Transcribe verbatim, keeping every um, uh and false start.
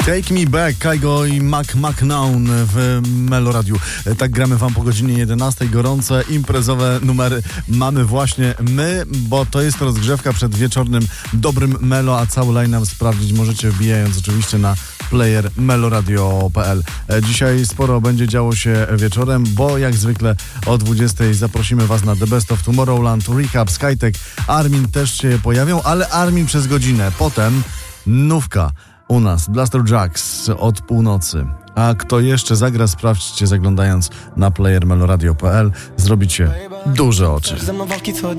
Take Me Back, Kygo i Mac McNown w Meloradiu. Tak gramy wam po godzinie jedenastej. Gorące, imprezowe numery mamy właśnie my, bo to jest rozgrzewka przed wieczornym dobrym Melo, a cały line-up sprawdzić możecie wbijając oczywiście na player meloradio kropka p l. Dzisiaj sporo będzie działo się wieczorem, bo jak zwykle o dwudziestej zaprosimy was na The Best of Tomorrowland, Recap, Skytek, Armin też się pojawią, ale Armin przez godzinę. Potem nówka u nas, Blaster Jacks od północy. A kto jeszcze zagra, sprawdźcie zaglądając na player meloradio kropka p l. Zrobicie duże oczy.